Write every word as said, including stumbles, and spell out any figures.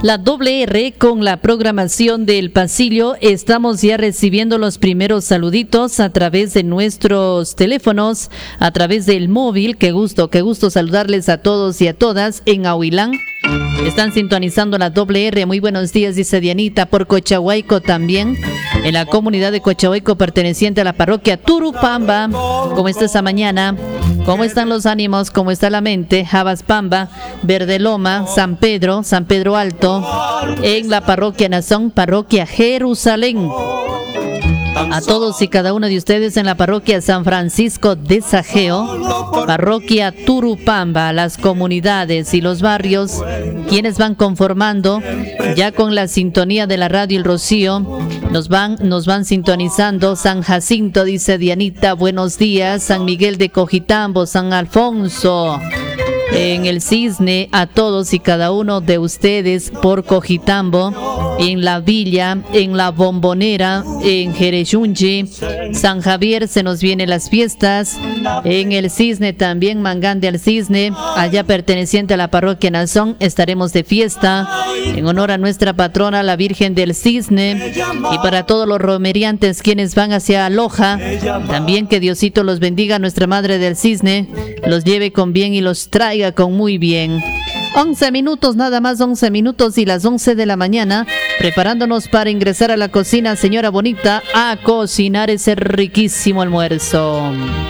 La doble R con la programación del pasillo. Estamos ya recibiendo los primeros saluditos a través de nuestros teléfonos, a través del móvil. Qué gusto, qué gusto saludarles a todos y a todas en Ahuilán. Están sintonizando la doble R. Muy buenos días, dice Dianita, por Cochahuayco también. En la comunidad de Cochahuayco perteneciente a la parroquia Turupamba. ¿Cómo está esta mañana? ¿Cómo están los ánimos? ¿Cómo está la mente? Jabaspamba, Verdeloma, San Pedro, San Pedro Alto, en la parroquia Nazón, parroquia Jerusalén. A todos y cada uno de ustedes en la parroquia San Francisco de Sajeo, parroquia Turupamba, las comunidades y los barrios, quienes van conformando ya con la sintonía de la radio El Rocío, nos van, nos van sintonizando. San Jacinto, dice Dianita, buenos días. San Miguel de Cojitambo, San Alfonso, en el Cisne, a todos y cada uno de ustedes por Cojitambo, en la Villa, en la Bombonera, en Jereyunchi, San Javier, se nos vienen las fiestas, en el Cisne también, Mangán del Cisne, allá perteneciente a la parroquia Nazón, estaremos de fiesta, en honor a nuestra patrona, la Virgen del Cisne, y para todos los romeriantes quienes van hacia Loja, también que Diosito los bendiga, nuestra Madre del Cisne, los lleve con bien y los traiga con muy bien. once minutos, nada más once minutos y las once de la mañana, preparándonos para ingresar a la cocina, señora bonita, a cocinar ese riquísimo almuerzo.